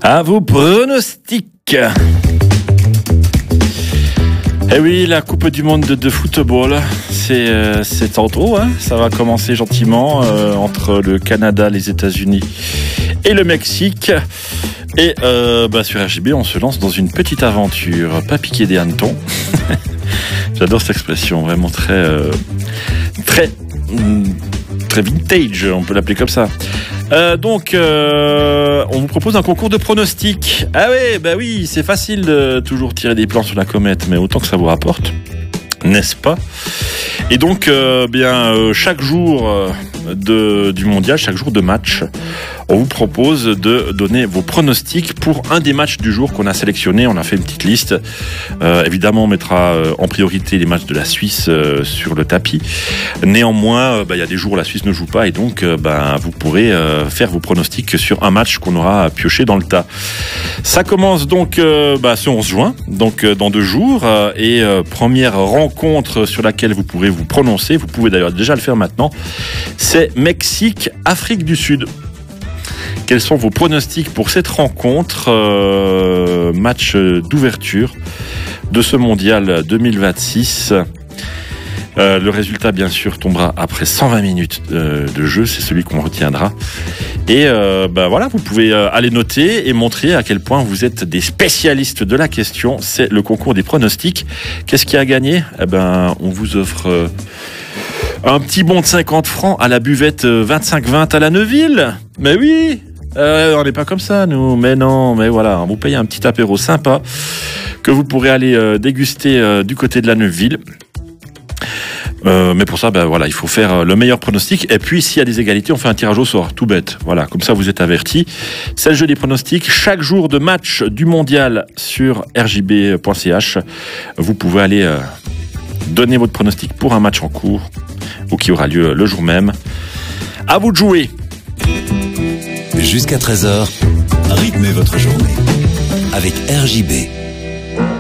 À vos pronostics. Eh oui, la Coupe du Monde de football, c'est tantôt, hein. Ça va commencer gentiment entre le Canada, les États-Unis et le Mexique. Et sur RJB, on se lance dans une petite aventure, pas piquer des hannetons. J'adore cette expression, vraiment très vintage, on peut l'appeler comme ça. On vous propose un concours de pronostics. Ah oui, c'est facile de toujours tirer des plans sur la comète, mais autant que ça vous rapporte, n'est-ce pas ? Et donc, chaque jour du mondial, chaque jour de match, on vous propose de donner vos pronostics pour un des matchs du jour qu'on a sélectionné. On a fait une petite liste. Évidemment, on mettra en priorité les matchs de la Suisse sur le tapis. Néanmoins, il y a des jours où la Suisse ne joue pas et donc vous pourrez faire vos pronostics sur un match qu'on aura pioché dans le tas. Ça commence donc ce 11 juin, donc dans 2 jours. Première rencontre sur laquelle vous pourrez vous prononcer, vous pouvez d'ailleurs déjà le faire maintenant, c'est Mexique-Afrique du Sud. Quels sont vos pronostics pour cette rencontre, match d'ouverture de ce mondial 2026 ? Le résultat, bien sûr, tombera après 120 minutes de jeu. C'est celui qu'on retiendra. Et vous pouvez aller noter et montrer à quel point vous êtes des spécialistes de la question. C'est le concours des pronostics. Qu'est-ce qui a gagné ? On vous offre un petit bon de 50 francs à la buvette 25-20 à la Neuville. Mais oui, on n'est pas comme ça, nous. Mais non, mais voilà, on vous paye un petit apéro sympa que vous pourrez aller déguster du côté de la Neuville. Mais pour ça, il faut faire le meilleur pronostic. Et puis, s'il y a des égalités, on fait un tirage au sort, tout bête. Voilà, comme ça, vous êtes avertis. C'est le jeu des pronostics. Chaque jour de match du mondial sur rjb.ch, vous pouvez aller donner votre pronostic pour un match en cours ou qui aura lieu le jour même. À vous de jouer. Jusqu'à 13h, rythmez votre journée avec RJB.